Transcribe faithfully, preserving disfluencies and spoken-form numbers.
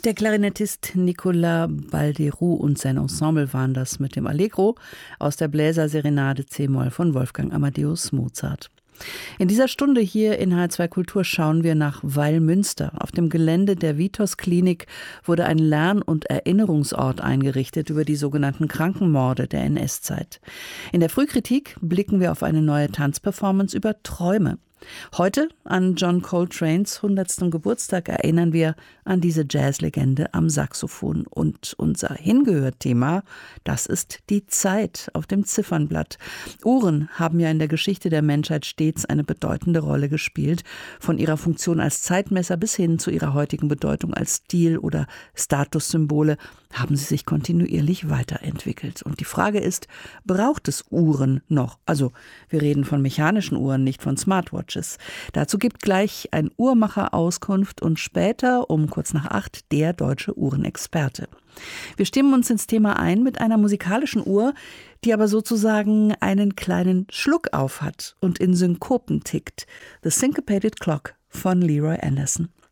Der Klarinettist Nicolas Balderoux und sein Ensemble waren das mit dem Allegro aus der Bläserserenade C-Moll von Wolfgang Amadeus Mozart. In dieser Stunde hier in H R zwei Kultur schauen wir nach Weilmünster. Auf dem Gelände der Vitos Klinik wurde ein Lern- und Erinnerungsort eingerichtet über die sogenannten Krankenmorde der N S-Zeit. In der Frühkritik blicken wir auf eine neue Tanzperformance über Träume. Heute, an John Coltranes hundertsten Geburtstag, erinnern wir an diese Jazzlegende am Saxophon. Und unser Hingehört-Thema, das ist die Zeit auf dem Ziffernblatt. Uhren haben ja in der Geschichte der Menschheit stets eine bedeutende Rolle gespielt. Von ihrer Funktion als Zeitmesser bis hin zu ihrer heutigen Bedeutung als Stil- oder Statussymbole haben sie sich kontinuierlich weiterentwickelt. Und die Frage ist, braucht es Uhren noch? Also, wir reden von mechanischen Uhren, nicht von Smartwatches. Dazu gibt gleich ein Uhrmacher Auskunft und später, um kurz nach acht, der deutsche Uhrenexperte. Wir stimmen uns ins Thema ein mit einer musikalischen Uhr, die aber sozusagen einen kleinen Schluck auf hat und in Synkopen tickt. The Syncopated Clock von Leroy Anderson.